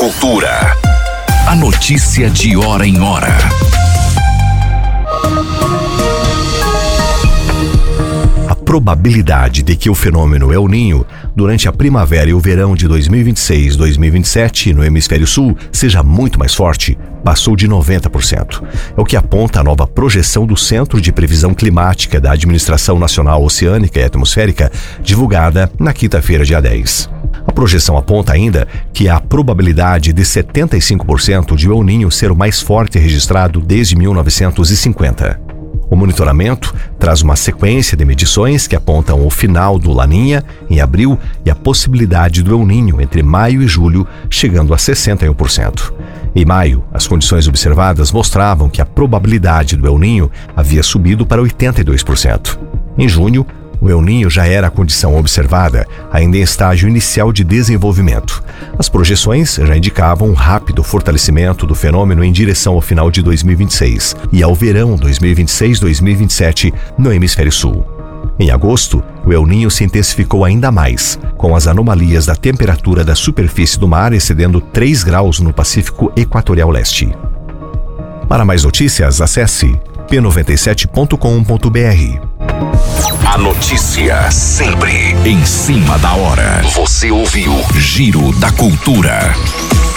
Cultura. A notícia de hora em hora. A probabilidade de que o fenômeno El Niño, durante a primavera e o verão de 2026-2027 no hemisfério sul, seja muito mais forte, passou de 90%. É o que aponta a nova projeção do Centro de Previsão Climática da Administração Nacional Oceânica e Atmosférica, divulgada na quinta-feira, dia 10. A projeção aponta ainda que há a probabilidade de 75% de El Niño ser o mais forte registrado desde 1950. O monitoramento traz uma sequência de medições que apontam o final do Laninha, em abril, e a possibilidade do El Niño entre maio e julho, chegando a 61%. Em maio, as condições observadas mostravam que a probabilidade do El Niño havia subido para 82%. Em junho, o El Niño já era a condição observada, ainda em estágio inicial de desenvolvimento. As projeções já indicavam um rápido fortalecimento do fenômeno em direção ao final de 2026 e ao verão 2026-2027 no hemisfério sul. Em agosto, o El Niño se intensificou ainda mais, com as anomalias da temperatura da superfície do mar excedendo 3 graus no Pacífico Equatorial Leste. Para mais notícias, acesse p97.com.br. A notícia sempre em cima da hora. Você ouviu Giro da Cultura.